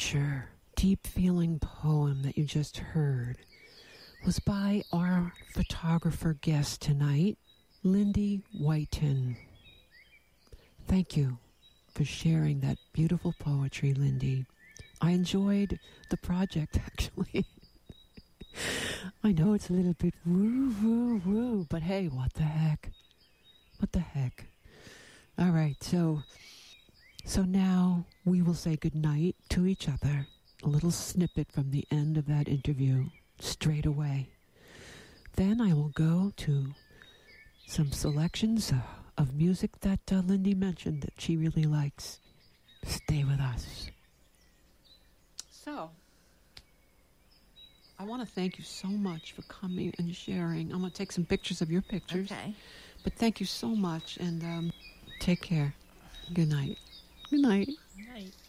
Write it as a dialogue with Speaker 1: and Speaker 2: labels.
Speaker 1: nature, deep-feeling poem that you just heard was by our photographer guest tonight, Lindy Whiten. Thank you for sharing that beautiful poetry, Lindy. I enjoyed the project, actually. I know it's a little bit woo, woo, woo, but hey, what the heck? What the heck? All right, so now we will say goodnight to each other. A little snippet from the end of that interview, straight away. Then I will go to some selections of music that Lindy mentioned that she really likes. Stay with us. So, I want to thank you so much for coming and sharing. I'm going to take some pictures of your pictures.
Speaker 2: Okay.
Speaker 1: But thank you so much, and take care. Good night. Good night.
Speaker 2: Good night.